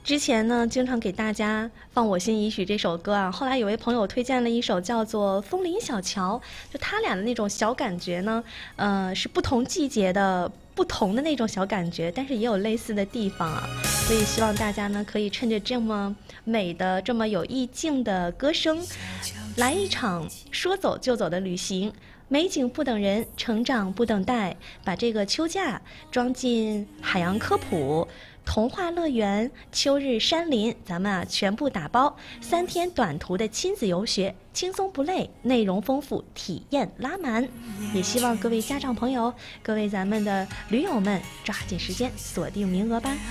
之前呢，经常给大家放《我心已许》这首歌啊，后来有位朋友推荐了一首叫做《枫林小桥》，就他俩的那种小感觉呢，是不同季节的不同的那种小感觉，但是也有类似的地方啊。所以希望大家呢，可以趁着这么美的、这么有意境的歌声，来一场说走就走的旅行。美景不等人，成长不等待，把这个秋假装进海洋科普、童话乐园、秋日山林，咱们全部打包，3天短途的亲子游学，轻松不累，内容丰富，体验拉满。也希望各位家长朋友、各位咱们的驴友们抓紧时间锁定名额吧。